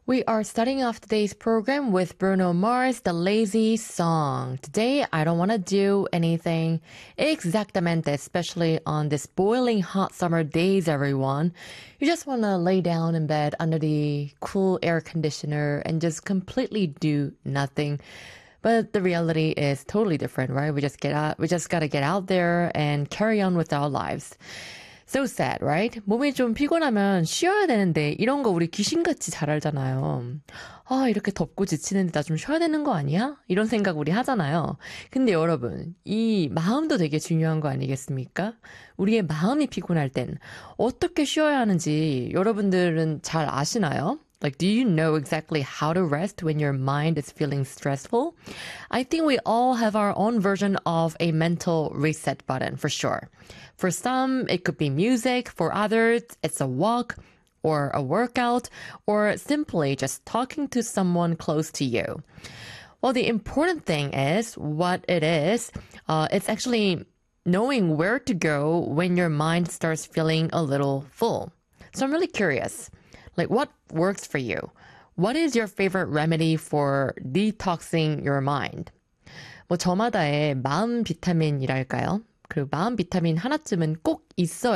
We are starting off today's program with Bruno Mars, The Lazy Song. Today, I don't want to do anything exactamente, especially on this boiling hot summer days, everyone. You just want to lay down in bed under the cool air conditioner and just completely do nothing. But the reality is totally different, right? We just gotta get out there and carry on with our lives. So sad, right? 몸이 좀 피곤하면 쉬어야 되는데 이런 거 우리 귀신같이 잘 알잖아요. 아, 이렇게 덥고 지치는데 나 좀 쉬어야 되는 거 아니야? 이런 생각 우리 하잖아요. 근데 여러분, 이 마음도 되게 중요한 거 아니겠습니까? 우리의 마음이 피곤할 땐 어떻게 쉬어야 하는지 여러분들은 잘 아시나요? Like, do you know exactly how to rest when your mind is feeling stressful? I think we all have our own version of a mental reset button for sure. For some, it could be music. For others, it's a walk or a workout or simply just talking to someone close to you. Well, the important thing is what it is. It's actually knowing where to go when your mind starts feeling a little full. So I'm really curious. Like, what works for you? What is your favorite remedy for detoxing your mind? 뭐 저마다의 마음 비타민이랄까요? 그리고 마음 비타민 하나쯤은 꼭 있어야